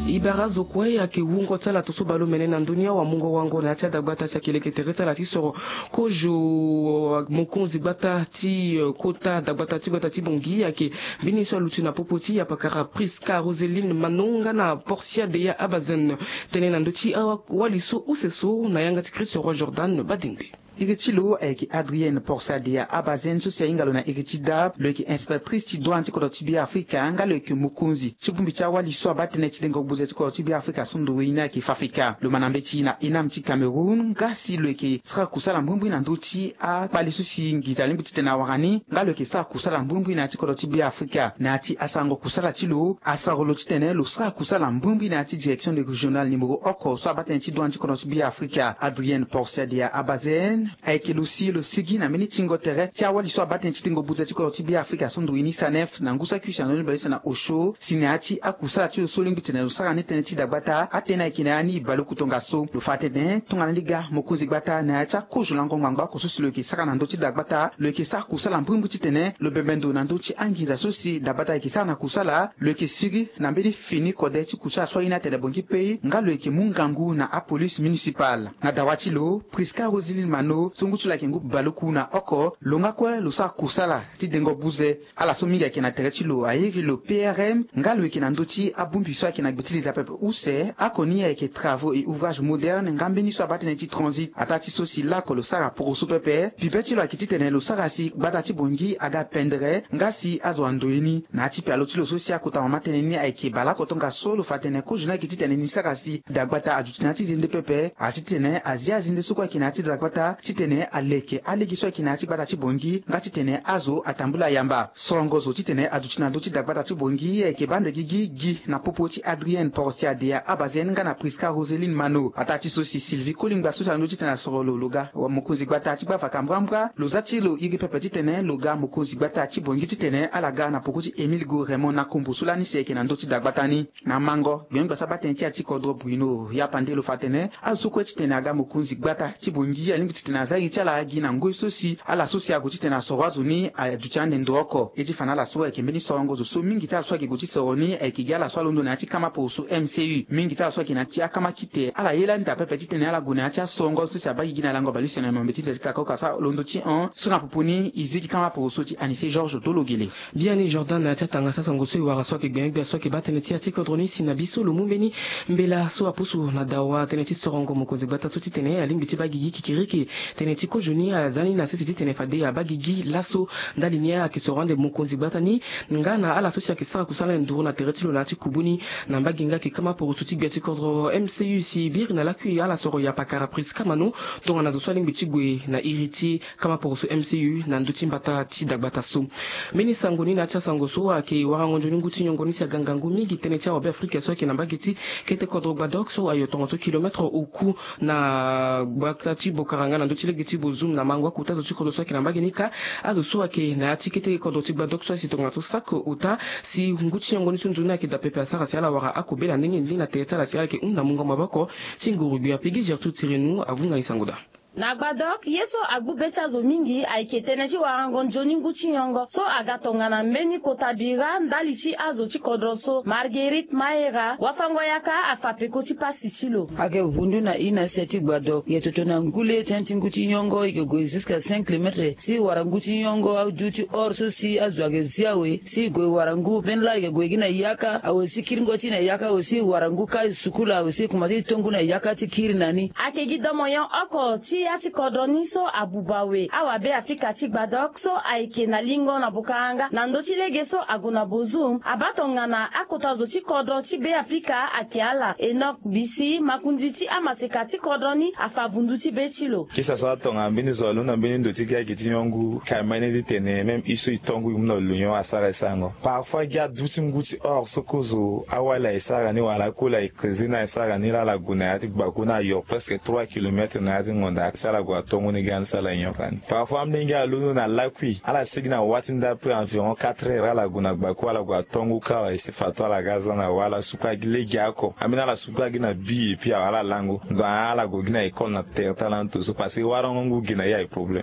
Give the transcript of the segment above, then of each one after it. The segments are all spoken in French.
Ibarazo kwe ya kiungo tala tusubalo menena dunia wa mungo wango na tia dagbata sia keleketereta la tisoro kojo mukunzi gbata ti kota dagbata ti gbata ti bongi yake biniso lutina popoti ya pakara Priska Roseline Manonga na Portia de ya Abazen tenena ndoti awa waliso useso na yanga ti Christ Roi Jordan badinde. Irechilo eki Adrienne Porsadia Abazen sosia ingalo na Irechida leki inspectrice ti douane ti kodo ti bi Afrika ngalo eki mukunzi chibumbi cha wali so abatene ti dengo buze ti kodo ti bi Afrika sunduina ki fafika lo manambe ti na inam ti Cameroon ngasi leki sra kusala mbumbu na nduti a bali sosi ngiza limbi ti tena warani ngalo eki sra kusala mbumbu na ti kodo ti bi Afrika na ti asango kusala ti lo asarolo ti tene lo sra kusala mbumbu na ti direction de régional numéro oko so abatene ti douane ti kodo ti bi Afrika Adrienne Porsadia Abazen aiki lusi lo sigi na mini tingo tere tia wali so abaten tingo buza ti ko ti bi Afrika sundu ini sanef na ngusa kwisha no balisa na osho sineati akusa ti so lingi tene usara ne tene ti dagbata atena ikina ani balu kutonga so lo fatene tunga liga mokuzi gbata na acha kojo lango ngangba ko so silo ki saka na ndo ti dagbata lo ki sa kusala mbumbu ti tene lo bebendo na ndo ti angiza so si dagbata ki sa na kusala lo ki sigi na mbeni fini kode ti kusa so ina tele bongi pei ngalo ki mungangu na a police municipal na dawati lo Priska Roseline Mano sungutu la kingu baluku na oko longa kwe lo sa kusala ti dengo buze ala so minga kina tereti lo ayiri lo PRM ngalo kina ndoti abumbi so kina gbetili da pepe use akoni ya ke travaux et ouvrages modernes ngambeni so abatene ti transit atati so si la ko lo sara pour so pepe pipeti lo akiti tene lo sara si badati bongi aga pendre ngasi azo andoini na ti palo ti lo so si akota matene ni ayke bala ko tonga so lo fatene ko juna kiti tene ni sara si dagbata ajutina ti zinde pepe atitene azia zinde so kwa kina ti dagbata titene aleke alegi so kina ti gbata ti bongi ngati tene azo atambula yamba songozo titene aduchina do ti dagbata ti bongi eke bande gi na popo ti Adrienne Porsadia Abazen nga na Priska Roseline Mano atati so si Sylvie Kolingba so sa ndo titene sorolo loga wa mukunzi gbata ti gbafa kambrambra lo zati lo igi pepe titene loga mukunzi gbata ti bongi titene alaga na poko ti Emile Go Raymond na kombo sulani seke na ndo ti dagbata ni na mango gengba sabaten ti ati kodro Bruno ya pande lo fatene azo ko titene aga mukunzi gbata ti bongi alimbi titene azari ti ala agi na ngoi sosi ala sosi ago titene soroazo ni aduchande ndoko eti fana la so eke mbeni sorongo zo so mingi ta so ake go ti soroni eke gala so londo na ti kama po so MCU mingi ta so ake na ti akama kite ala yela nda pepe titene ala go na ti songo sosi abagi gina lango balisi na mombe ti ka ko kasa londo ti on so na poponi iziki kama po so ti Anissé Georges Dologele bien ni Jordan na ti tanga sa sango so iwara so ake gbe so ake batene ti ati kodroni sina biso lo mumbeni mbela so apusu na dawa tene ti sorongo mokozi gbata so titene alimbi ti bagi kikiriki tene ti ko joni azani na siti tene fade abagigi laso ndalinia akisorande mukonzi batani ngana ala sosia kisara kusala nduru na teretilo na ti kubuni na baginga ki kama pour suti gati kodro MCU si bir na lakui ala soro ya pakara Priska Mano tonga na zo swaling bitigwe na iriti kama pour su MCU na nduti mbata ti dagbata so meni sangoni na tia sango so ake warango njoni nguti nyongoni sia gangangu mingi tene tia obe Afrika so ke na bagiti kete kodro gbadok so ayo tonga so kilometre uku na gbata bokaranga na nduti legiti bozum na mangwa kuta zo chikodo so ke na baginika azo so ake na atikete kodro ti gbadok so si tonga so sako uta si nguti nyongoni sunjuna ke da pepe asara si ala wara akobela ndenge ndina teta la si ala ke unda munga mabako singuru bia pigi Gertrude Tirenu avunga isangoda na gbadok yeso agbu becha zo mingi aiketene chi warango njoni nguchi nyongo so agatonga na mbeni kotabira ndali chi azo chi kodroso Marguerite Maera wafango yaka afapeko chi pasi chilo ake vundu na ina seti gbadok yetoto na ngule tenti nguchi nyongo ike go jusqu'à 5 km si waranguchi nyongo au juti orso si azo age ziawe si go warangu benla ike go gina yaka au si kiringo chi na yaka au si warangu kai sukula au si kumati tongu na yaka ti kiri nani ake gidomo yon oko chi ati kodroni so abubawe awabe Afrika ti gbadok so aike na lingo na bukanga na ndochi lege so aguna bozum abatonga na akotazo ti kodro ti be Afrika akiala Enoch bisi makundi ti amaseka ti kodroni afavundu ti be chilo kisa so atonga mbini zo luna mbini ndoti ga kiti nyongu kaimane di tene même iso itongu yumna lunyo asara sango parfois ga duti nguti or sokozo awala isara ni wala kula ikrezina isara ni la laguna ati bakuna yo presque 3 km na ati ngonda sala gwa tongu ni gan sala nyokan parfois amninga lunu na lakui ala signa watinda pre environ 4 heures ala guna gbaku ala gwa tongu kawa isi fatwa la gaza na wala suka gile gyako amina la suka gina bi pia ala langu ndo ala go gina école na terre talento so parce warangu gina ya problème ama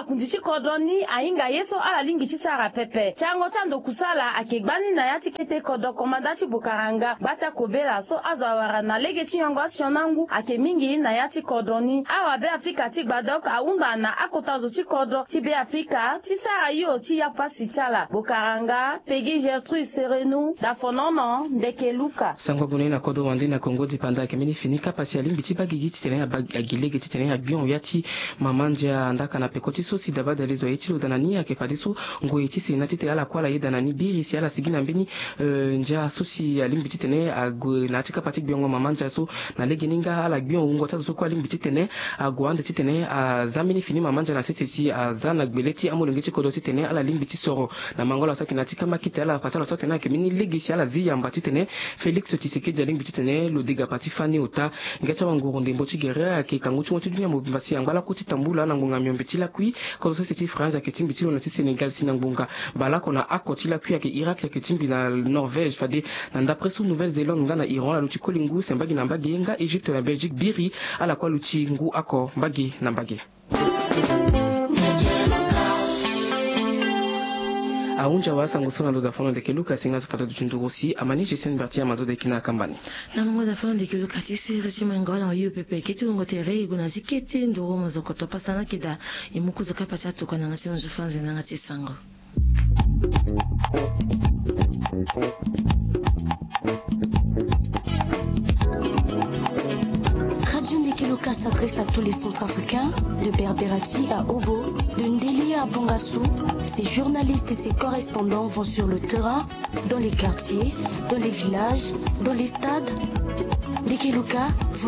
makundi chikodoni ainga yeso ala lingi chisara pepe chango chando kusala akegbani na yati kete kodo komanda chibukaranga bacha kobela so azawara na lege chinyongo asionangu ake mingi na yati kodoni awa be Afrika chigbadok aunda na akotazo chikodo chibe Afrika chisara yo chiya pasi chala bukaranga Peggy Gertrude Serenu dafonono ndeke luka sangwa gune na kodo wande na Kongo dipanda kemini finika pasi alimbi chibagigi titene agilege titene abion yati mamanja ndaka na pekoti so si dabada lezo yeti danani akefadiso ngo yeti sina tite ala kwala yedanani biri si ala sigina mbeni nja so si alimbi titene agwe na tika patik biongo mamanja so na lege ninga ala bion ngo tazo so kwa alimbi titene agwande titene zamini fini mamanja na seti si azana gbeleti amolenge chikodo titene ala limbi tisoro na mangola saki na tika makite ala fatala so tena kemini lege si ala ziya mba titene Felix Tshisekedi alimbi titene lo dega patifani ota ngacha wango ndembo chigere ke kanguchu motu dunia mobimbasi angala kuti tambula na ngunga myombeti la kui ko so seti France aketimbi tilo na Sénégal sinangunga bala kona akoti la kui ake Irak aketimbi na Norvège fade na d'après sous Nouvelle-Zélande ngana Iran la luchi kolingu sembagi na mbagi nga Egypte na Belgique biri ala kwa luchi ngu ako mbagi na mbagi aunja wasa ngusona ndo dafono de keluka singa tafata duchundurusi amani jesen bertia mazo de kina kambani na ngo dafono de keluka tisi resima ngola yu pepe kiti ngotere iguna ziketi ndo mozo kotopa sana kida imukuzo kapata to kana ngasi onzo fanze na ngati sango. Radio Ndekeluka s'adresse à tous les centrafricains, de Berberati à Obo, de Ndeli à Bangassou. Ces journalistes et ces correspondants vont sur le terrain, dans les quartiers, dans les villages, dans les stades. Ndekeluka, vous